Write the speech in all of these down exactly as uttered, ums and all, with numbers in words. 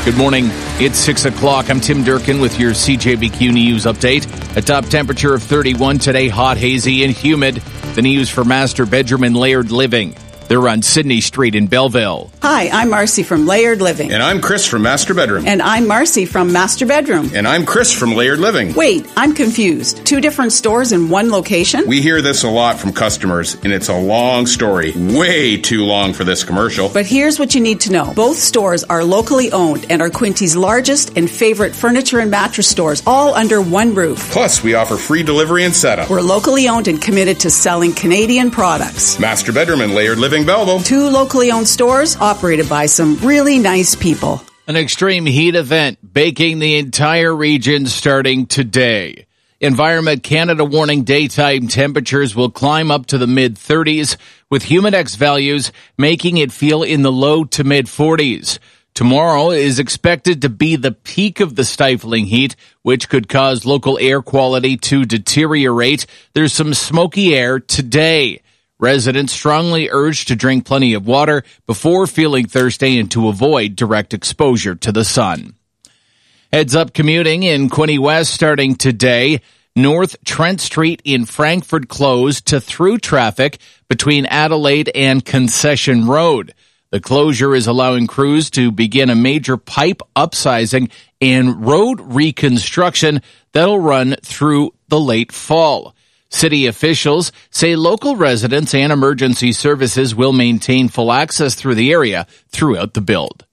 Good morning. It's six o'clock. I'm Tim Durkin with your C J B Q News update. A top temperature of thirty-one today, hot, hazy, and humid. The news for Master Bedroom and Layered Living. They're on Sydney Street in Belleville. Hi, I'm Marcy from Layered Living. And I'm Chris from Master Bedroom. And I'm Marcy from Master Bedroom. And I'm Chris from Layered Living. Wait, I'm confused. Two different stores in one location? We hear this a lot from customers, and it's a long story. Way too long for this commercial. But here's what you need to know. Both stores are locally owned and are Quinty's largest and favorite furniture and mattress stores, all under one roof. Plus, we offer free delivery and setup. We're locally owned and committed to selling Canadian products. Master Bedroom and Layered Living Belleville. Two locally owned stores operated by some really nice people. An extreme heat event baking the entire region starting today. Environment Canada warning daytime temperatures will climb up to the mid-thirties, with humidex values making it feel in the low to mid-forties. Tomorrow is expected to be the peak of the stifling heat, which could cause local air quality to deteriorate. There's some smoky air today. Residents strongly urged to drink plenty of water before feeling thirsty and to avoid direct exposure to the sun. Heads up commuting in Quinte West starting today. North Trent Street in Frankfurt closed to through traffic between Adelaide and Concession Road. The closure is allowing crews to begin a major pipe upsizing and road reconstruction that'll run through the late fall. City officials say local residents and emergency services will maintain full access through the area throughout the build.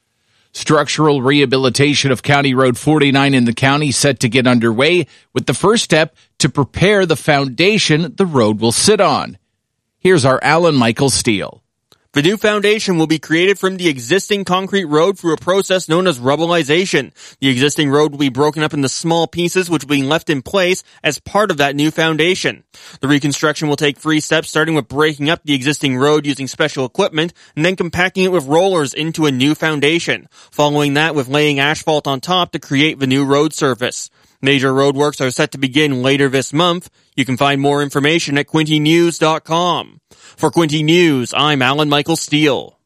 Structural rehabilitation of County Road forty-nine in the county set to get underway, with the first step to prepare the foundation the road will sit on. Here's our Alan Michael Steele. The new foundation will be created from the existing concrete road through a process known as rubblization. The existing road will be broken up into small pieces which will be left in place as part of that new foundation. The reconstruction will take three steps, starting with breaking up the existing road using special equipment and then compacting it with rollers into a new foundation. Following that, with laying asphalt on top to create the new road surface. Major roadworks are set to begin later this month. You can find more information at quinte news dot com. For Quinte News, I'm Alan Michael Steele.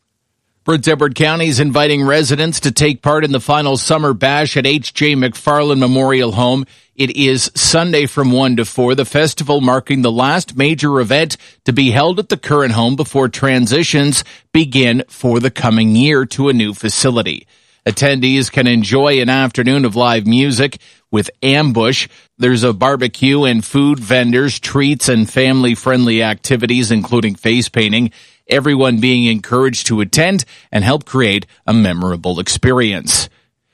Prince Edward County is inviting residents to take part in the final summer bash at H J McFarland Memorial Home. It is Sunday from one to four, the festival marking the last major event to be held at the current home before transitions begin for the coming year to a new facility. Attendees can enjoy an afternoon of live music with Ambush. There's a barbecue and food vendors, treats, and family-friendly activities, including face painting. Everyone being encouraged to attend and help create a memorable experience.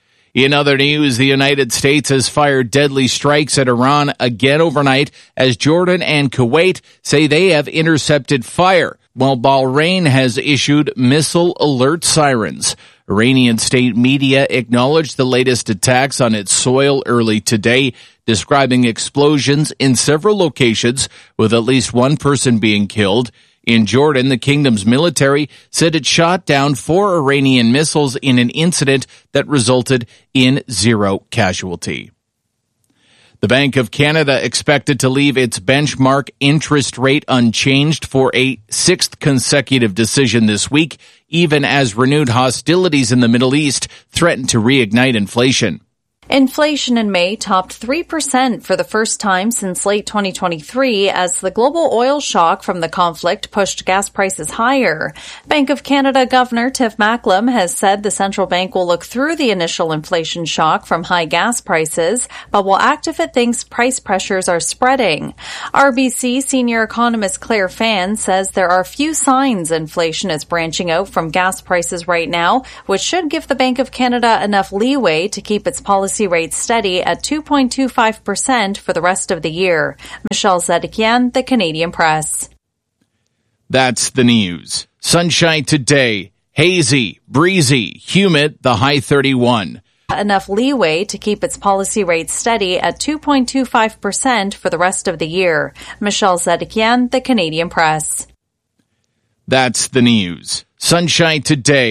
In other news, the United States has fired deadly strikes at Iran again overnight as Jordan and Kuwait say they have intercepted fire, while Bahrain has issued missile alert sirens. Iranian state media acknowledged the latest attacks on its soil early today, describing explosions in several locations with at least one person being killed. In Jordan, the kingdom's military said it shot down four Iranian missiles in an incident that resulted in zero casualty. The Bank of Canada expected to leave its benchmark interest rate unchanged for a sixth consecutive decision this week, even as renewed hostilities in the Middle East threaten to reignite inflation. Inflation in May topped three percent for the first time since late twenty twenty-three as the global oil shock from the conflict pushed gas prices higher. Bank of Canada Governor Tiff Macklem has said the central bank will look through the initial inflation shock from high gas prices, but will act if it thinks price pressures are spreading. R B C senior economist Claire Fan says there are few signs inflation is branching out from gas prices right now, which should give the Bank of Canada enough leeway to keep its policy rate steady at two point two five percent for the rest of the year. Michelle Zedekian, The Canadian Press. That's the news. Sunshine today. Hazy, breezy, humid, the high thirty-one. Enough leeway to keep its policy rate steady at two point two five percent for the rest of the year. Michelle Zedekian, The Canadian Press. That's the news. Sunshine today.